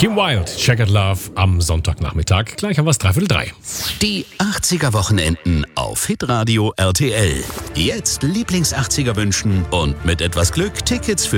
Kim Wilde, Checkered Love am Sonntagnachmittag. Gleich haben wir es 3:15. Die 80er-Wochenenden auf Hitradio RTL. Jetzt Lieblings-80er wünschen und mit etwas Glück Tickets für